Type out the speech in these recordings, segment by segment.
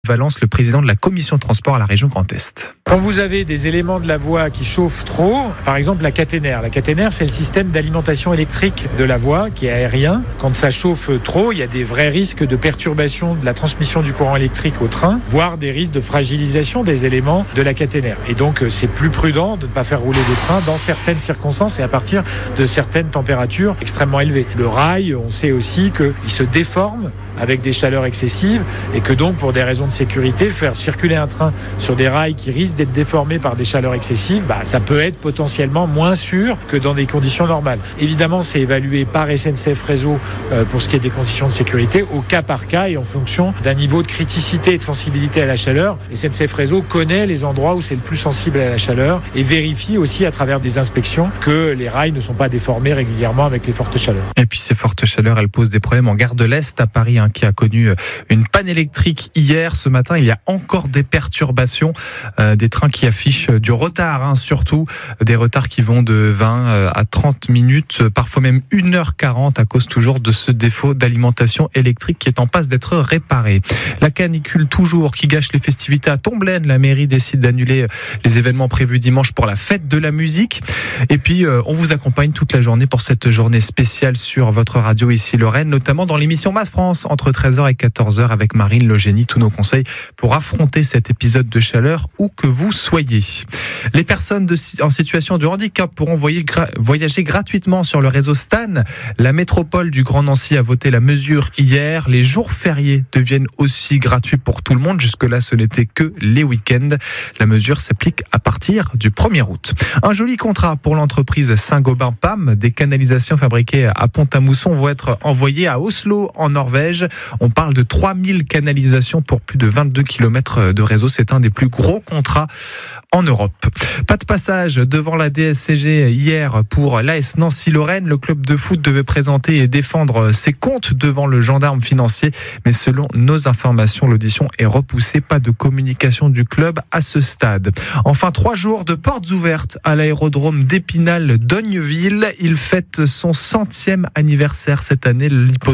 Valence, le président de la commission de transport à la région Grand Est. Quand vous avez des éléments de la voie qui chauffent trop, par exemple la caténaire. La caténaire, c'est le système d'alimentation électrique de la voie qui est aérien. Quand ça chauffe trop, il y a des vrais risques de perturbation de la transmission du courant électrique au train, voire des risques de fragilisation des éléments de la caténaire. Et donc, c'est plus prudent de ne pas faire rouler des trains dans certaines circonstances et à partir de certaines températures extrêmement élevées. Le rail, on sait aussi qu'il se déforme avec des chaleurs excessives et que donc pour des raisons de sécurité, faire circuler un train sur des rails qui risquent d'être déformés par des chaleurs excessives, ça peut être potentiellement moins sûr que dans des conditions normales. Évidemment, c'est évalué par SNCF Réseau pour ce qui est des conditions de sécurité au cas par cas et en fonction d'un niveau de criticité et de sensibilité à la chaleur. SNCF Réseau connaît les endroits où c'est le plus sensible à la chaleur et vérifie aussi à travers des inspections que les rails ne sont pas déformés régulièrement avec les fortes chaleurs. Et puis ces fortes chaleurs, elles posent des problèmes en gare de l'Est à Paris, qui a connu une panne électrique hier. Ce matin, il y a encore des perturbations, des trains qui affichent du retard, surtout des retards qui vont de 20 à 30 minutes, parfois même 1h40 à cause toujours de ce défaut d'alimentation électrique qui est en passe d'être réparé. La canicule toujours qui gâche les festivités à Tomblaine. La mairie décide d'annuler les événements prévus dimanche pour la fête de la musique. Et puis, on vous accompagne toute la journée pour cette journée spéciale sur votre radio ici Lorraine, notamment dans l'émission Mad France entre 13h et 14h avec Marine Logénie. Tous nos conseils pour affronter cet épisode de chaleur où que vous soyez. Les personnes en situation de handicap pourront voyager gratuitement sur le réseau Stan. La métropole du Grand Nancy a voté la mesure hier. Les jours fériés deviennent aussi gratuits pour tout le monde. Jusque-là, ce n'était que les week-ends. La mesure s'applique à partir du 1er août. Un joli contrat pour l'entreprise Saint-Gobain PAM. Des canalisations fabriquées à Pont-à-Mousson vont être envoyées à Oslo, en Norvège. On parle de 3000 canalisations pour plus de 22 km de réseau. C'est un des plus gros contrats en Europe. Pas de passage devant la DSCG hier pour l'AS Nancy-Lorraine. Le club de foot devait présenter et défendre ses comptes devant le gendarme financier. Mais selon nos informations, l'audition est repoussée. Pas de communication du club à ce stade. Enfin, 3 jours de portes ouvertes à l'aérodrome d'Épinal-Dogneville. Il fête son 100e anniversaire cette année,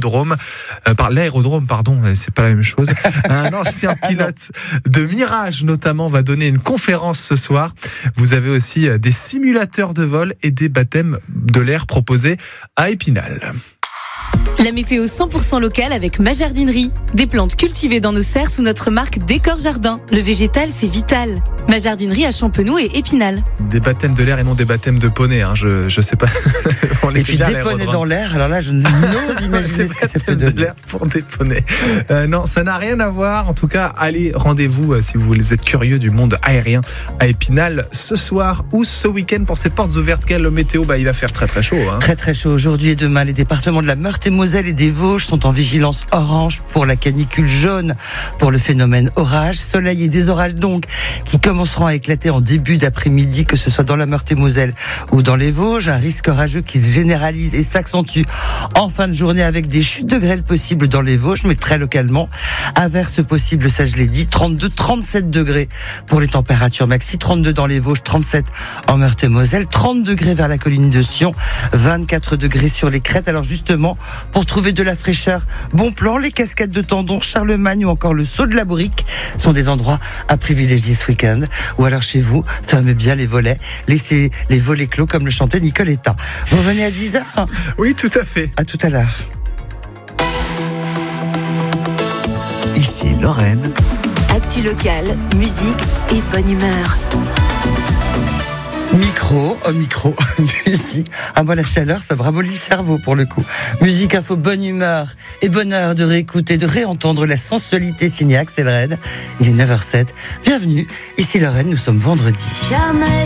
l'aérodrome, c'est pas la même chose. Un ancien pilote de Mirage notamment va donner une conférence ce soir. Vous avez aussi des simulateurs de vol et des baptêmes de l'air proposés à Épinal. La météo 100% locale avec ma jardinerie. Des plantes cultivées dans nos serres sous notre marque Décor Jardin. Le végétal, c'est vital. Ma jardinerie à Champenoux et Épinal. Des baptêmes de l'air et non des baptêmes de poney, je sais pas. Et puis des poneys dans l'air, alors là je n'ose imaginer ce que ça peut donner. De l'air pour des poneys. Non, ça n'a rien à voir. En tout cas, allez, rendez-vous si vous êtes curieux du monde aérien à Épinal ce soir ou ce week-end pour ces portes ouvertes. Quelle météo, il va faire très très chaud. Très très chaud aujourd'hui et demain. Les départements de la Meurthe-et-Moselle et des Vosges sont en vigilance orange pour la canicule, jaune pour le phénomène orage. Soleil et des orages donc qui commenceront à éclater en début d'après-midi, que ce soit dans la Meurthe-et-Moselle ou dans les Vosges. Un risque orageux qui se généralise et s'accentue en fin de journée avec des chutes de grêle possibles dans les Vosges, mais très localement. Averses possibles, ça je l'ai dit, 32-37 degrés pour les températures maxi, 32 dans les Vosges, 37 en Meurthe-et-Moselle, 30 degrés vers la colline de Sion, 24 degrés sur les crêtes. Alors justement, pour trouver de la fraîcheur, bon plan, les cascades de Tendon, Charlemagne ou encore le Saut de la Bourrique sont des endroits à privilégier ce week-end. Ou alors chez vous, fermez bien les volets, laissez les volets clos comme le chantait Nicoletta. Vous revenez à 10h ? Oui, tout à fait. À tout à l'heure. Ici Lorraine. Actu locale, musique et bonne humeur. Micro, musique. Moi, la chaleur, ça me ramollit le cerveau pour le coup. Musique, info, bonne humeur et bonheur de réécouter, de réentendre la sensualité signée Axel Red. Il est 9h07. Bienvenue. Ici Lorraine, nous sommes vendredi. Jamais